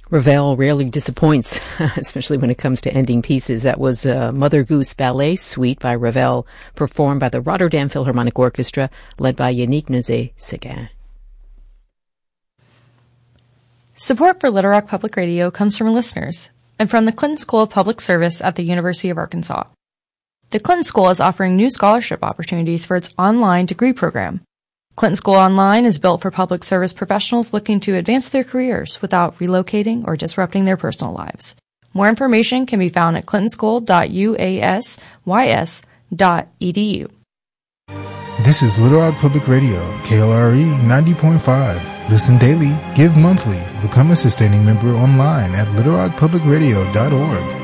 Ravel rarely disappoints, especially when it comes to ending pieces. That was Mother Goose Ballet Suite by Ravel, performed by the Rotterdam Philharmonic Orchestra, led by Yannick Nézet-Séguin. Support for Little Rock Public Radio comes from listeners and from the Clinton School of Public Service at the University of Arkansas. The Clinton School is offering new scholarship opportunities for its online degree program. Clinton School Online is built for public service professionals looking to advance their careers without relocating or disrupting their personal lives. More information can be found at clintonschool.uasys.edu. This is Little Rock Public Radio, KLRE 90.5. Listen daily, give monthly, become a sustaining member online at littlerockpublicradio.org.